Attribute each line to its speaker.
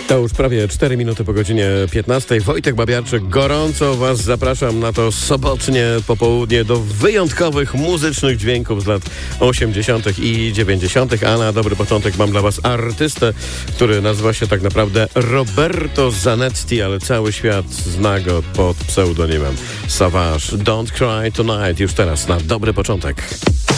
Speaker 1: To już prawie 4 minuty po godzinie 15. Wojtek Babiarczyk, gorąco Was zapraszam na to sobotnie popołudnie do wyjątkowych muzycznych dźwięków z lat 80. i 90. A na dobry początek mam dla Was artystę, który nazywa się tak naprawdę Roberto Zanetti, ale cały świat zna go pod pseudonimem Savage. Don't Cry Tonight już teraz na dobry początek.